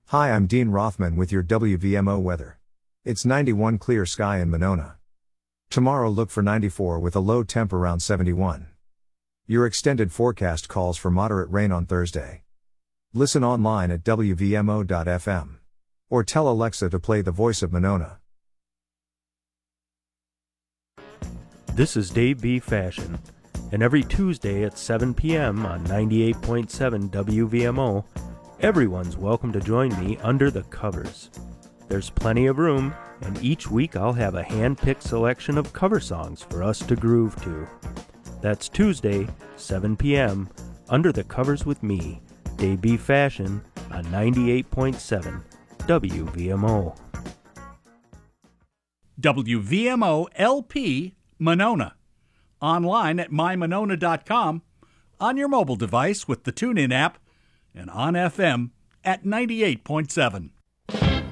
Hi, I'm Dean Rothman with your WVMO weather. It's 91 clear sky in Monona. Tomorrow look for 94 with a low temp around 71. Your extended forecast calls for moderate rain on Thursday. Listen online at WVMO.fm. Or tell Alexa to play The Voice of Monona. This is Dave B. Fashion, and every Tuesday at 7 p.m. on 98.7 WVMO, everyone's welcome to join me under the covers. There's plenty of room, and each week I'll have a hand-picked selection of cover songs for us to groove to. That's Tuesday, 7 p.m., Under the Covers with me, Dave B. Fashion, on 98.7 WVMO. WVMO LP Monona. Online at mymonona.com, on your mobile device with the TuneIn app, and on FM at 98.7.